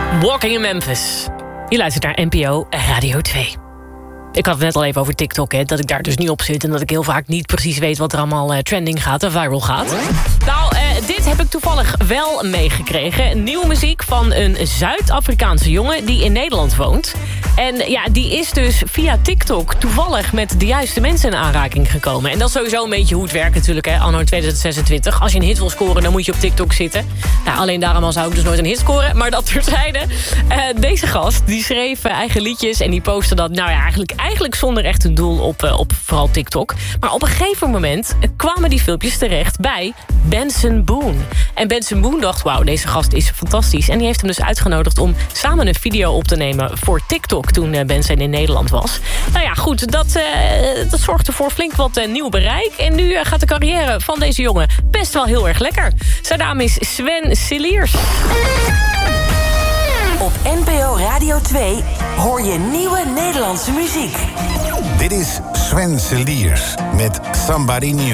Walking in Memphis. Je luistert naar NPO Radio 2. Ik had het net al even over TikTok, hè, dat ik daar dus niet op zit... en dat ik heel vaak niet precies weet wat er allemaal trending gaat en viral gaat. Nou, dit heb ik toevallig wel meegekregen. Nieuwe muziek van een Zuid-Afrikaanse jongen die in Nederland woont. En ja, die is dus via TikTok toevallig met de juiste mensen in aanraking gekomen. En dat is sowieso een beetje hoe het werkt natuurlijk, hè, anno 2026. Als je een hit wil scoren, dan moet je op TikTok zitten. Nou, alleen daarom al zou ik dus nooit een hit scoren, maar dat terzijde. Deze gast, die schreef eigen liedjes en die postte dat, nou ja, eigenlijk zonder echt een doel op vooral TikTok. Maar op een gegeven moment kwamen die filmpjes terecht bij Benson Boone. En Benson Boone dacht, wauw, deze gast is fantastisch. En die heeft hem dus uitgenodigd om samen een video op te nemen voor TikTok toen Benson in Nederland was. Nou ja, goed, dat zorgde voor flink wat nieuw bereik. En nu gaat de carrière van deze jongen best wel heel erg lekker. Zijn naam is Sven Cilliers. Op NPO Radio 2 hoor je nieuwe Nederlandse muziek. Dit is Sven Cilliers met Somebody New.